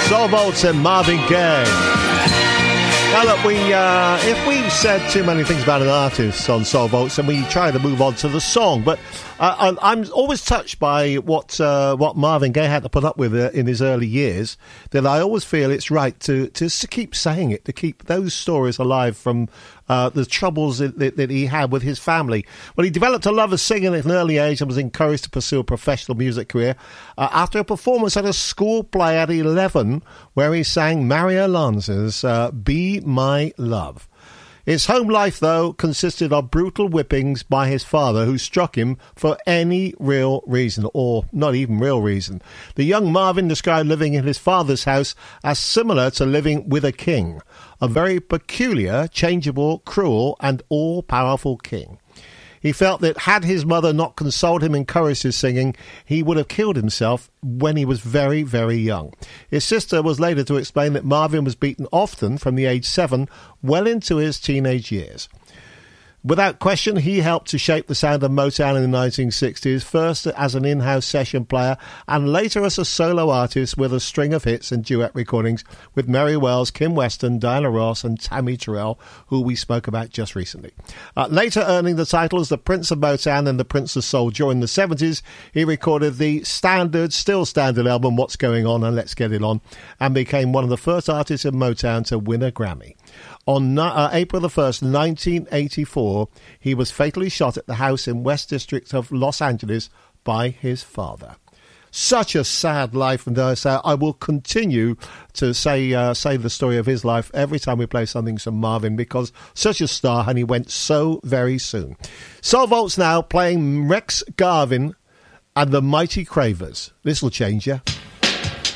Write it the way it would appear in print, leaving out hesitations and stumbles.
Soul Volts and Marvin Gaye. Now look, if we said too many things about an artist on Soul Volts, then we try to move on to the song. But I'm always touched by what Marvin Gaye had to put up with in his early years. That I always feel it's right to keep saying it, to keep those stories alive from the troubles that he had with his family. Well, he developed a love of singing at an early age and was encouraged to pursue a professional music career after a performance at a school play at 11 where he sang Mario Lanza's Be My Love. His home life, though, consisted of brutal whippings by his father, who struck him for any real reason, or not even real reason. The young Marvin described living in his father's house as similar to living with a king, a very peculiar, changeable, cruel, and all-powerful king. He felt that had his mother not consoled him and encouraged his singing, he would have killed himself when he was very, very young. His sister was later to explain that Marvin was beaten often from the age 7 well into his teenage years. Without question, he helped to shape the sound of Motown in the 1960s, first as an in-house session player and later as a solo artist with a string of hits and duet recordings with Mary Wells, Kim Weston, Diana Ross and Tammy Terrell, who we spoke about just recently. Later earning the title as the Prince of Motown and the Prince of Soul during the 70s, he recorded the still standard album What's Going On and Let's Get It On, and became one of the first artists in Motown to win a Grammy. On April the 1st, 1984, he was fatally shot at the house in West District of Los Angeles by his father. Such a sad life, and I will continue to say the story of his life every time we play something from Marvin, because such a star, and he went so very soon. Soul Volts now playing Rex Garvin and the Mighty Cravers. This will change you.